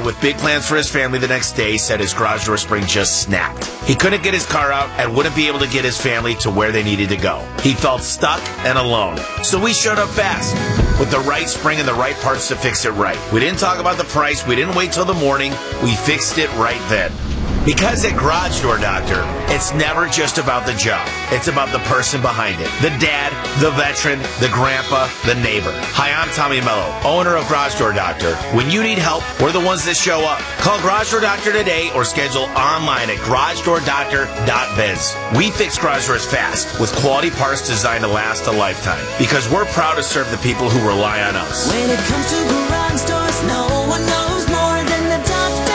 with big plans for his family the next day, said his garage door spring just snapped. He couldn't get his car out and wouldn't be able to get his family to where they needed to go. He felt stuck and alone. So we showed up fast with the right spring and the right parts to fix it right. We didn't talk about the price. We didn't wait till the morning. We fixed it right then. Because at Garage Door Doctor, it's never just about the job. It's about the person behind it. The dad, the veteran, the grandpa, the neighbor. Hi, I'm Tommy Mello, owner of Garage Door Doctor. When you need help, we're the ones that show up. Call Garage Door Doctor today or schedule online at garagedoordoctor.biz. We fix garage doors fast with quality parts designed to last a lifetime because we're proud to serve the people who rely on us. When it comes to garage doors, no one knows more than the doctor.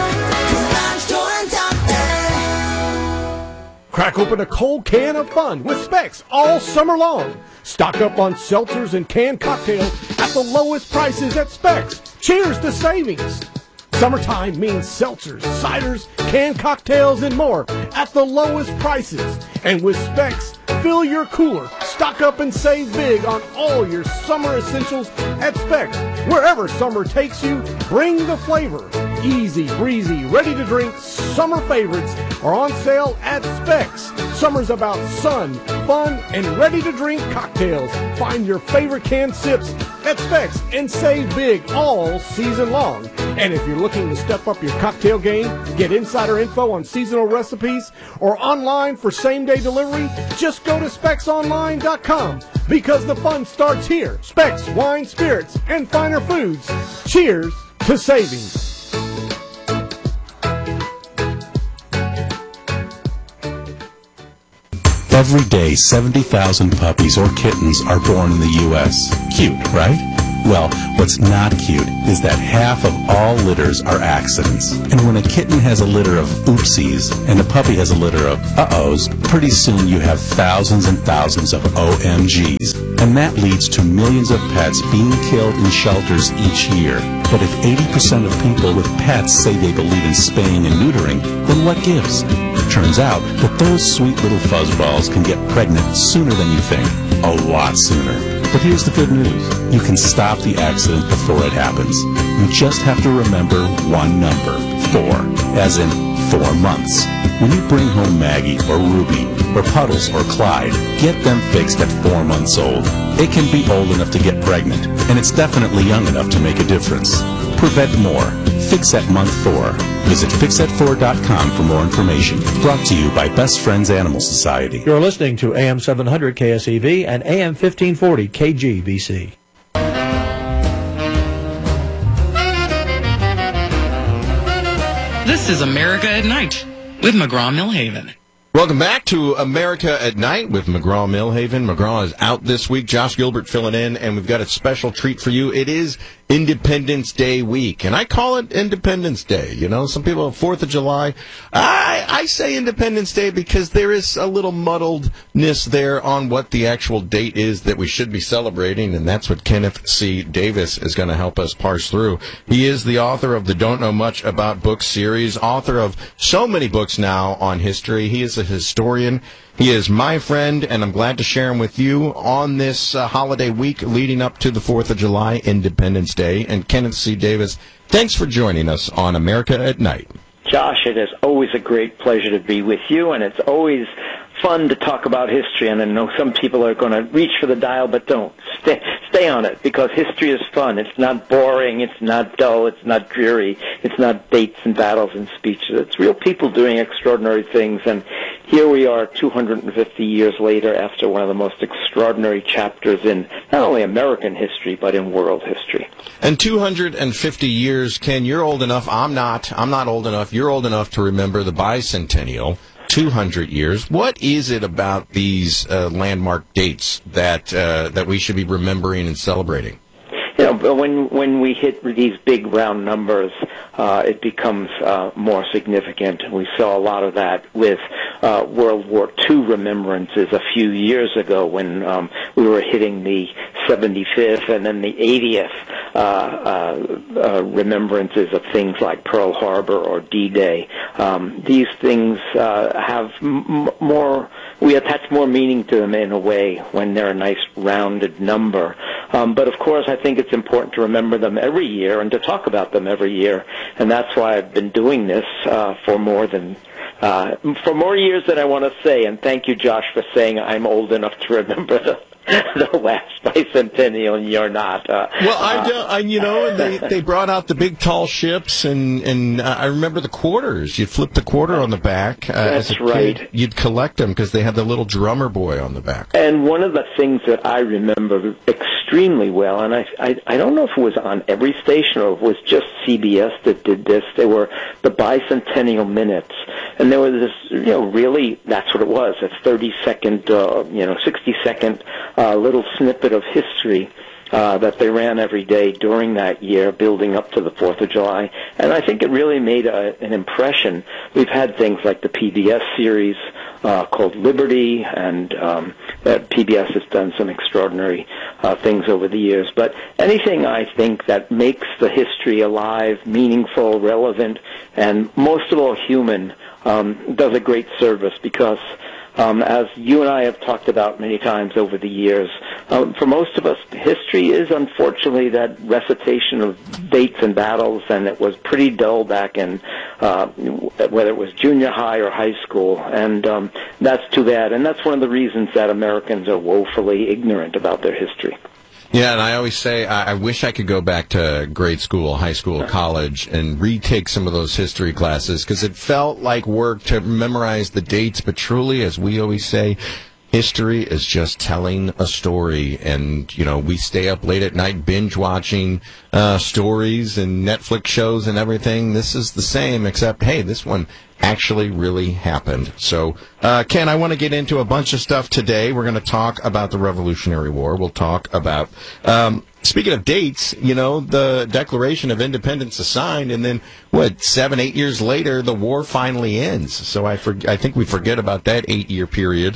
Crack open a cold can of fun with Specs all summer long. Stock up on seltzers and canned cocktails at the lowest prices at Specs. Cheers to savings. Summertime means seltzers, ciders, canned cocktails, and more at the lowest prices. And with Specs, fill your cooler. Stock up and save big on all your summer essentials at Specs. Wherever summer takes you, bring the flavor. Easy, breezy, ready-to-drink summer favorites are on sale at Specs. Summer's about sun, fun, and ready-to-drink cocktails. Find your favorite canned sips at Specs and save big all season long. And if you're looking to step up your cocktail game, get insider info on seasonal recipes, or online for same-day delivery, just go to SpecsOnline.com because the fun starts here. Specs, wine, spirits, and finer foods. Cheers to savings. Every day, 70,000 puppies or kittens are born in the U.S. Cute, right? Well, what's not cute is that half of all litters are accidents. And when a kitten has a litter of oopsies and a puppy has a litter of uh-ohs, pretty soon you have thousands and thousands of OMGs. And that leads to millions of pets being killed in shelters each year. But if 80% of people with pets say they believe in spaying and neutering, then what gives? Turns out that those sweet little fuzzballs can get pregnant sooner than you think. A lot sooner. But here's the good news. You can stop the accident before it happens. You just have to remember one number, 4, as in 4 months. When you bring home Maggie or Ruby or Puddles or Clyde, get them fixed at 4 months old. It can be old enough to get pregnant, and it's definitely young enough to make a difference. Prevent more. Fix at month 4. Visit fixat4.com for more information. Brought to you by Best Friends Animal Society. You're listening to AM 700 KSEV and AM 1540 KGBC. This is America at Night with McGraw-Millhaven. Welcome back to America at Night with McGraw-Millhaven. McGraw is out this week. Josh Gilbert filling in, and we've got a special treat for you. It is Independence Day week, and I call it Independence Day. You know, some people, 4th of July. I say Independence Day because there is a little muddledness there on what the actual date is that we should be celebrating, and that's what Kenneth C. Davis is going to help us parse through. He is the author of the Don't Know Much About Books series, author of so many books now on history. He is a historian. He is my friend, and I'm glad to share him with you on this holiday week leading up to the 4th of July, Independence Day. And Kenneth C. Davis, thanks for joining us on America at Night. Josh, it is always a great pleasure to be with you, and it's always fun to talk about history. And I know some people are going to reach for the dial, but don't. Stay on it, because history is fun. It's not boring. It's not dull. It's not dreary. It's not dates and battles and speeches. It's real people doing extraordinary things. And here we are 250 years later after one of the most extraordinary chapters in not only American history, but in world history. And 250 years, Ken, you're old enough. I'm not old enough. You're old enough to remember the bicentennial. 200 years. What is it about these landmark dates that we should be remembering and celebrating? You know, when we hit these big round numbers, it becomes more significant. We saw a lot of that with World War II remembrances a few years ago when we were hitting the 75th and then the 80th remembrances of things like Pearl Harbor or D-Day. These things have more, we attach more meaning to them in a way when they're a nice rounded number. But of course, I think it's important to remember them every year and to talk about them every year. And that's why I've been doing this for more years than I want to say. And thank you, Josh, for saying I'm old enough to remember the last bicentennial, and you're not. They brought out the big tall ships, and I remember the quarters. You'd flip the quarter on the back. That's right. Kid, you'd collect them because they had the little drummer boy on the back. And one of the things that I remember extremely well, and I don't know if it was on every station or if it was just CBS that did this, they were the bicentennial minutes. And there was this, really, that's what it was, a 30-second, 60-second little snippet of history that they ran every day during that year, building up to the 4th of July. And I think it really made an impression. We've had things like the PBS series called Liberty, and PBS has done some extraordinary things over the years. But anything, I think, that makes the history alive, meaningful, relevant, and most of all human, does a great service, because as you and I have talked about many times over the years, for most of us, history is unfortunately that recitation of dates and battles, and it was pretty dull back in whether it was junior high or high school, and that's too bad. And that's one of the reasons that Americans are woefully ignorant about their history. Yeah, and I always say I wish I could go back to grade school, high school, college, and retake some of those history classes, because it felt like work to memorize the dates. But truly, as we always say, history is just telling a story. And, we stay up late at night binge-watching stories and Netflix shows and everything. This is the same, except, hey, this one actually really happened. So, Ken, I want to get into a bunch of stuff today. We're going to talk about the Revolutionary War. We'll talk about, speaking of dates, the Declaration of Independence is signed, and then, 7-8 years later, the war finally ends. So I think we forget about that 8-year period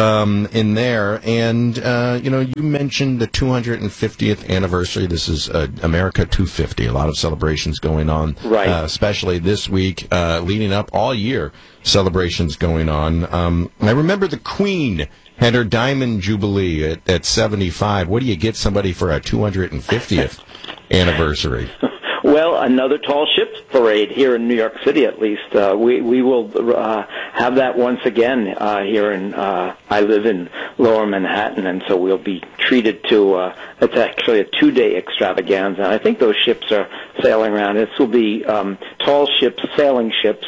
in there. And, you mentioned the 250th anniversary. This is America 250. A lot of celebrations going on, right. Especially this week, leading up all year, celebrations going on. I remember the Queen had her Diamond Jubilee at 75. What do you get somebody for a 250th anniversary? Well, another tall ships parade here in New York City, at least. We will have that once again here in. I live in Lower Manhattan, and so we'll be treated to. It's actually a 2-day extravaganza. And I think those ships are sailing around. This will be tall ships, sailing ships,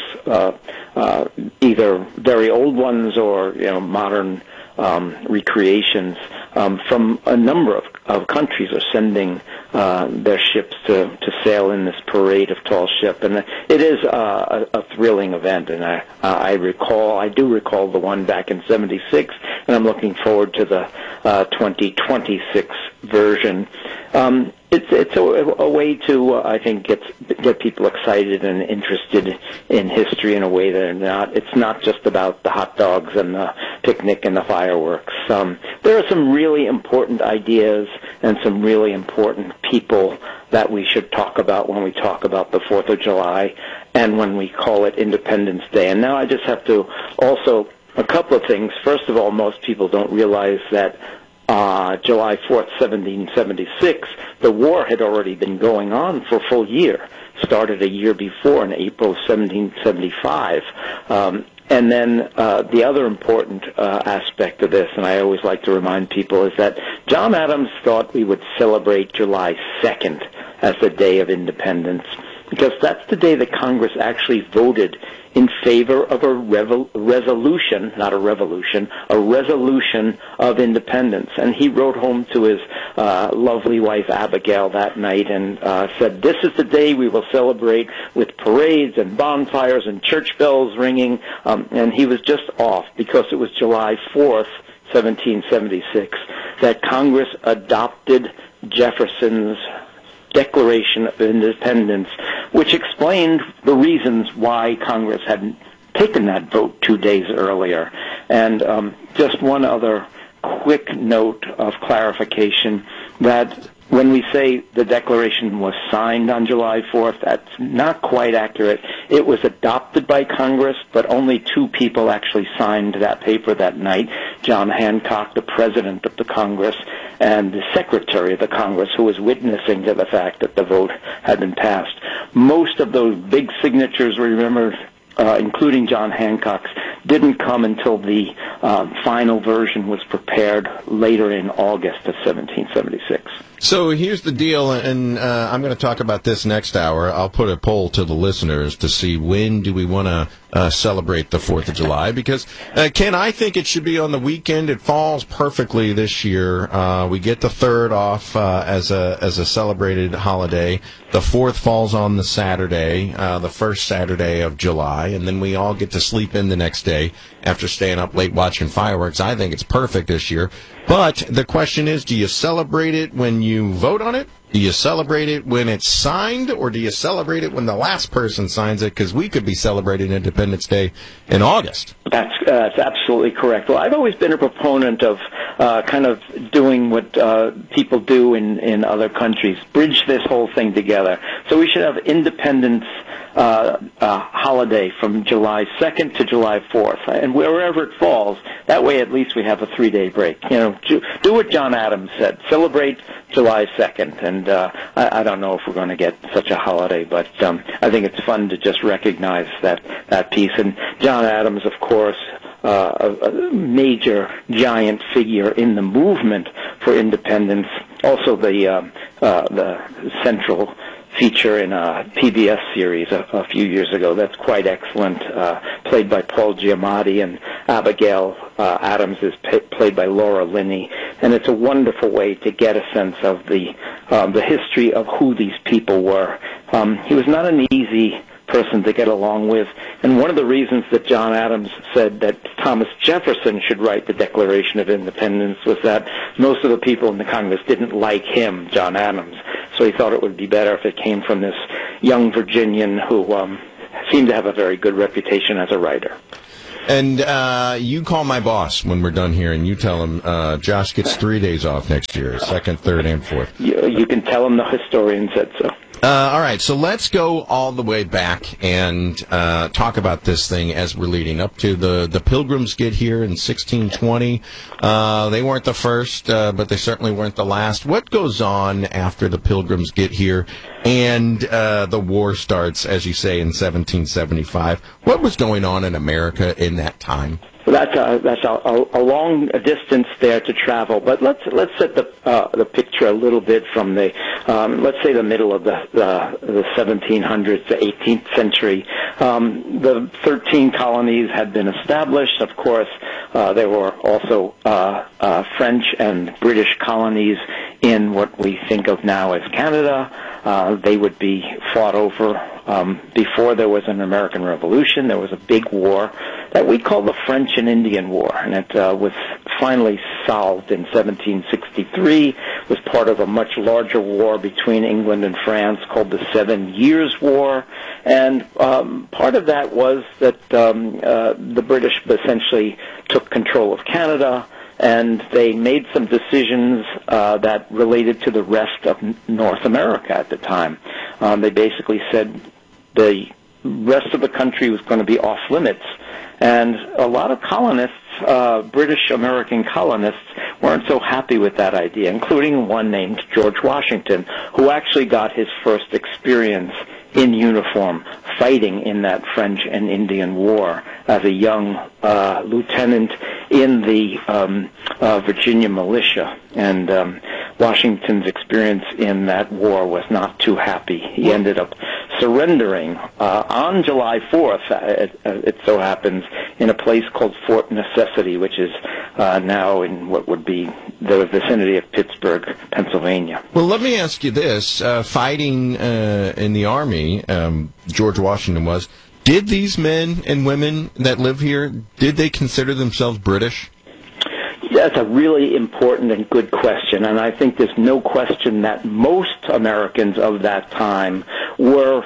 either very old ones or modern recreations from a number of countries are sending their ships to sail in this parade of tall ship, and it is a thrilling event. And I do recall the one back in '76, and I'm looking forward to the 2026 version. It's a way to I think get people excited and interested in history in a way that it's not just about the hot dogs and the picnic and the fireworks. There are some really important ideas and some really important people that we should talk about when we talk about the 4th of July and when we call it Independence Day. And now I just have to also a couple of things. First of all, most people don't realize that July 4th, 1776, the war had already been going on for a full year. Started a year before in April 1775. And then the other important aspect of this, and I always like to remind people, is that John Adams thought we would celebrate July 2nd as the Day of Independence, because that's the day that Congress actually voted in favor of a resolution, not a revolution, a resolution of independence. And he wrote home to his lovely wife Abigail that night and said, "This is the day we will celebrate with parades and bonfires and church bells ringing." And he was just off because it was July 4th, 1776, that Congress adopted Jefferson's Declaration of Independence, which explained the reasons why Congress hadn't taken that vote 2 days earlier. And just one other quick note of clarification, that when we say the Declaration was signed on July 4th, that's not quite accurate. It was adopted by Congress, but only 2 people actually signed that paper that night. John Hancock, the President of the Congress, and the Secretary of the Congress, who was witnessing to the fact that the vote had been passed. Most of those big signatures, remember, including John Hancock's, didn't come until the final version was prepared later in August of 1776. So here's the deal, and I'm going to talk about this next hour. I'll put a poll to the listeners to see when do we want to celebrate the 4th of July, because, Ken, I think it should be on the weekend. It falls perfectly this year. We get the 3rd off as a celebrated holiday. The 4th falls on the Saturday, the first Saturday of July, and then we all get to sleep in the next day after staying up late watching fireworks. I think it's perfect this year. But the question is, do you celebrate it when you vote on it? Do you celebrate it when it's signed, or do you celebrate it when the last person signs it? Because we could be celebrating Independence Day in August. That's absolutely correct. Well, I've always been a proponent of kind of doing what people do in other countries, bridge this whole thing together. So we should have Independence holiday from July 2nd to July 4th, and wherever it falls, that way at least we have a 3-day break. You know, do what John Adams said, celebrate July 2nd, and I don't know if we're going to get such a holiday, but I think it's fun to just recognize that piece. And John Adams, of course, a major giant figure in the movement for independence, also the central feature in a PBS series a few years ago. That's quite excellent, played by Paul Giamatti, and Abigail Adams is played by Laura Linney. And it's a wonderful way to get a sense of the history of who these people were. He was not an easy person to get along with, and one of the reasons that John Adams said that Thomas Jefferson should write the Declaration of Independence was that most of the people in the Congress didn't like him, John Adams, so he thought it would be better if it came from this young Virginian who seemed to have a very good reputation as a writer. And you call my boss when we're done here, and you tell him Josh gets 3 days off next year, 2nd, 3rd, and 4th. You can tell him the historian said so. All right, so let's go all the way back and talk about this thing as we're leading up to the Pilgrims get here in 1620. They weren't the first, but they certainly weren't the last. What goes on after the Pilgrims get here and the war starts, as you say, in 1775? What was going on in America in that time? That's a long distance there to travel, but let's set the picture a little bit from the let's say the middle of the 1700s, the 18th century. The 13 colonies had been established. Of course, there were also French and British colonies in what we think of now as Canada. They would be fought over. Before there was an American Revolution, there was a big war that we call the French and Indian War, and it was finally solved in 1763. It was part of a much larger war between England and France called the 7 Years' War, and part of that was that the British essentially took control of Canada, and they made some decisions that related to the rest of North America at the time. They basically said the rest of the country was going to be off limits, and a lot of colonists, British American colonists, weren't so happy with that idea, including one named George Washington, who actually got his first experience in uniform fighting in that French and Indian War as a young lieutenant in the Virginia militia. And Washington's experience in that war was not too happy. He ended up surrendering on July 4th, it so happens, in a place called Fort Necessity, which is now in what would be the vicinity of Pittsburgh, Pennsylvania. Well, let me ask you this. Fighting in the Army, George Washington was, did these men and women that live here, did they consider themselves British? That's a really important and good question, and I think there's no question that most Americans of that time were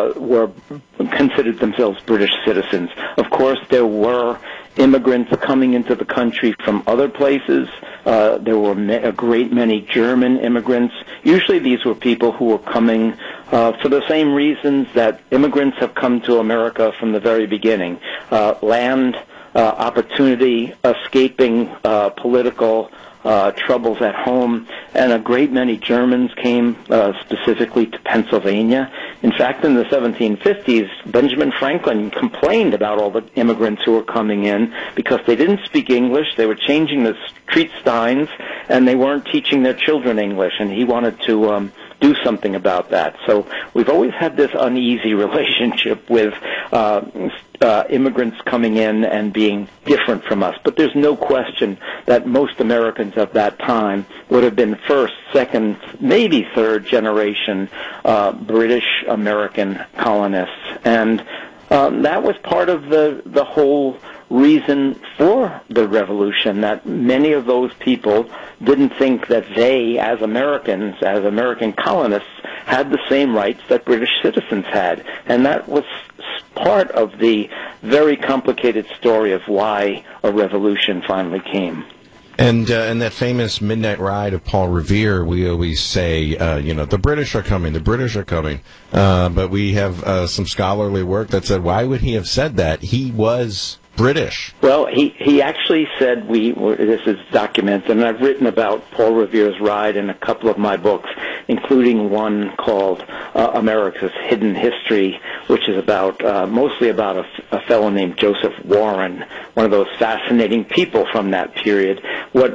considered themselves British citizens. Of course, there were immigrants coming into the country from other places. There were a great many German immigrants. Usually these were people who were coming for the same reasons that immigrants have come to America from the very beginning. Land, opportunity, escaping political troubles at home, and a great many Germans came specifically to Pennsylvania. In fact, in the 1750s, Benjamin Franklin complained about all the immigrants who were coming in because they didn't speak English, they were changing the street signs, and they weren't teaching their children English, and he wanted to do something about that. So we've always had this uneasy relationship with immigrants coming in and being different from us. But there's no question that most Americans of that time would have been first, second, maybe third generation British American colonists. And that was part of the whole reason for the revolution, that many of those people didn't think that they, as Americans, as American colonists, had the same rights that British citizens had. And that was part of the very complicated story of why a revolution finally came. And that famous Midnight Ride of Paul Revere, we always say, the British are coming, the British are coming. But we have some scholarly work that said, why would he have said that? He was British. Well, he actually said, this is documented, and I've written about Paul Revere's ride in a couple of my books, including one called America's Hidden History, which is mostly about a fellow named Joseph Warren, one of those fascinating people from that period. What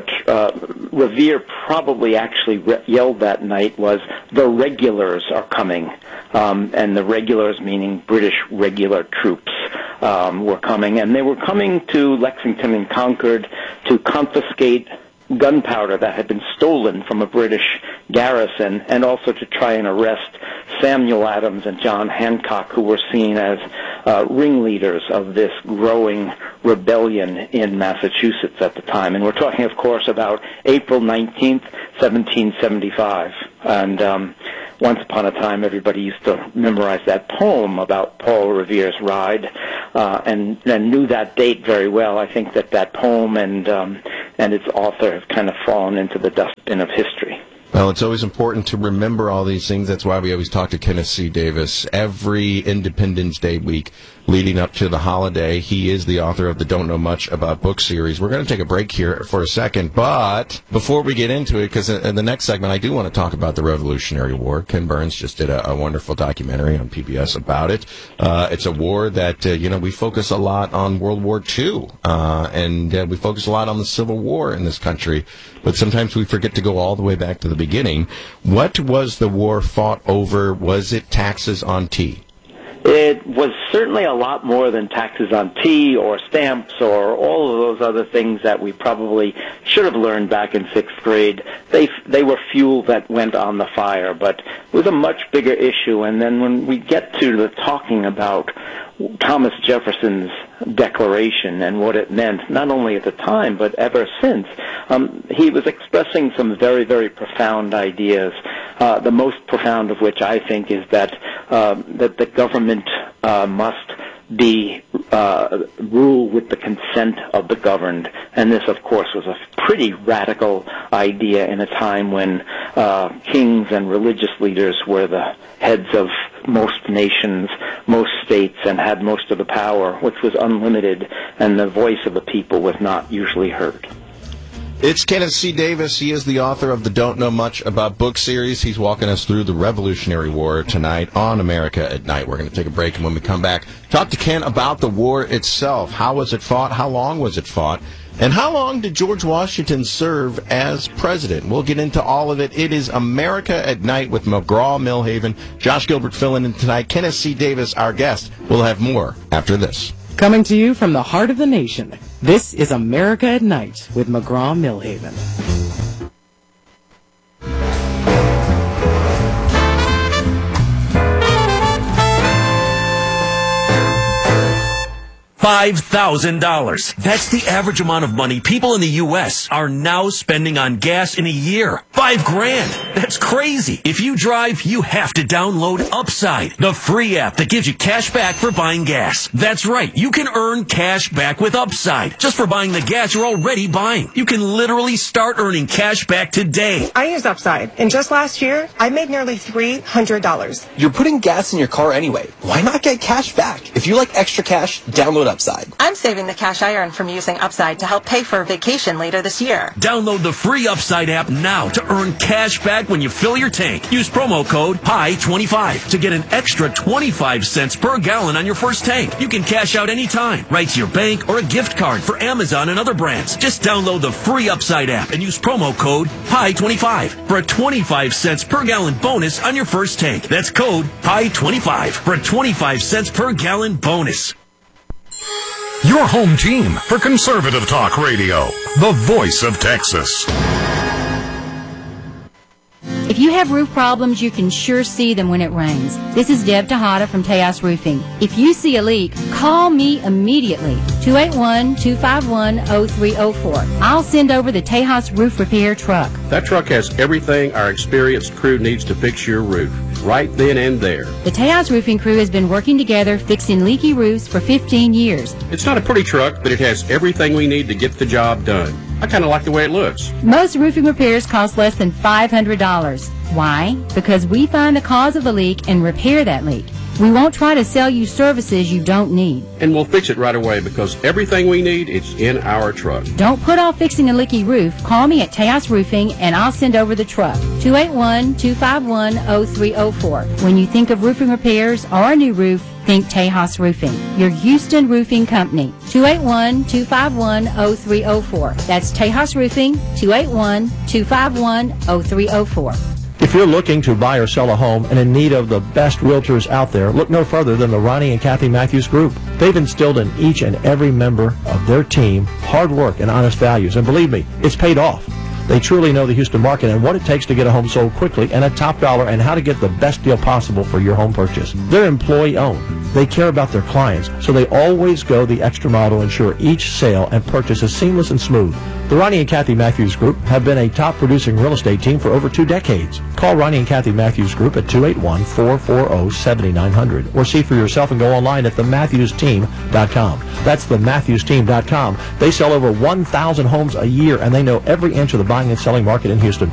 Revere probably actually yelled that night was, "The regulars are coming," and the regulars meaning British regular troops were coming, and they were coming to Lexington and Concord to confiscate gunpowder that had been stolen from a British garrison, and also to try and arrest Samuel Adams and John Hancock, who were seen as ringleaders of this growing rebellion in Massachusetts at the time. And we're talking, of course, about April 19th, 1775. And once upon a time, everybody used to memorize that poem about Paul Revere's ride, and knew that date very well. I think that poem and its author have kind of fallen into the dustbin of history. Well, it's always important to remember all these things. That's why we always talk to Kenneth C. Davis every Independence Day week leading up to the holiday. He is the author of the Don't Know Much About book series. We're going to take a break here for a second, but before we get into it, because in the next segment I do want to talk about the Revolutionary War. Ken Burns just did a wonderful documentary on PBS about it. It's a war that, we focus a lot on World War II, and we focus a lot on the Civil War in this country, but sometimes we forget to go all the way back to the beginning. What was the war fought over? Was it taxes on tea? It was certainly a lot more than taxes on tea or stamps or all of those other things that we probably should have learned back in 6th grade. They were fuel that went on the fire, but it was a much bigger issue. And then when we get to the talking about Thomas Jefferson's Declaration and what it meant, not only at the time but ever since, he was expressing some very, very profound ideas. The most profound of which I think is that the government must be rule with the consent of the governed, and this, of course, was a pretty radical idea in a time when kings and religious leaders were the heads of most nations, most states, and had most of the power, which was unlimited, and the voice of the people was not usually heard. It's Kenneth C. Davis. He is the author of the Don't Know Much About book series. He's walking us through the Revolutionary War tonight on America at Night. We're going to take a break, and when we come back, talk to Ken about the war itself. How was it fought? How long was it fought? And how long did George Washington serve as president? We'll get into all of it. It is America at Night with McGraw-Millhaven. Josh Gilbert filling in tonight. Kenneth C. Davis, our guest. We'll have more after this. Coming to you from the heart of the nation, this is America at Night with McGraw-Millhaven. $5,000. That's the average amount of money people in the U.S. are now spending on gas in a year. $5,000. That's crazy. If you drive, you have to download Upside, the free app that gives you cash back for buying gas. That's right. You can earn cash back with Upside just for buying the gas you're already buying. You can literally start earning cash back today. I use Upside, and just last year, I made nearly $300. You're putting gas in your car anyway. Why not get cash back? If you like extra cash, download Upside. Upside. I'm saving the cash I earn from using Upside to help pay for a vacation later this year. Download the free Upside app now to earn cash back when you fill your tank. Use promo code PIE25 to get an extra 25 cents per gallon on your first tank. You can cash out anytime, right to your bank or a gift card for Amazon and other brands. Just download the free Upside app and use promo code PIE25 for a 25 cents per gallon bonus on your first tank. That's code PIE25 for a 25 cents per gallon bonus. Your home team for Conservative Talk Radio, the voice of Texas. If you have roof problems, you can sure see them when it rains. This is Deb Tejada from Tejas Roofing. If you see a leak, call me immediately, 281-251-0304. I'll send over the Tejas Roof Repair truck. That truck has everything our experienced crew needs to fix your roof, right then and there. The Tejas Roofing crew has been working together fixing leaky roofs for 15 years. It's not a pretty truck, but it has everything we need to get the job done. I kind of like the way it looks. Most roofing repairs cost less than $500. Why? Because we find the cause of the leak and repair that leak. We won't try to sell you services you don't need. And we'll fix it right away because everything we need is in our truck. Don't put off fixing a leaky roof. Call me at Tejas Roofing and I'll send over the truck. 281-251-0304. When you think of roofing repairs or a new roof, think Tejas Roofing, your Houston roofing company. 281-251-0304. That's Tejas Roofing, 281-251-0304. If you're looking to buy or sell a home and in need of the best realtors out there, look no further than the Ronnie and Kathy Matthews Group. They've instilled in each and every member of their team hard work and honest values, and believe me, it's paid off. They truly know the Houston market and what it takes to get a home sold quickly and at top dollar and how to get the best deal possible for your home purchase. They're employee-owned. They care about their clients, so they always go the extra mile to ensure each sale and purchase is seamless and smooth. The Ronnie and Kathy Matthews Group have been a top-producing real estate team for over 2 decades. Call Ronnie and Kathy Matthews Group at 281-440-7900 or see for yourself and go online at thematthewsteam.com. That's thematthewsteam.com. They sell over 1,000 homes a year, and they know every inch of the buying and selling market in Houston.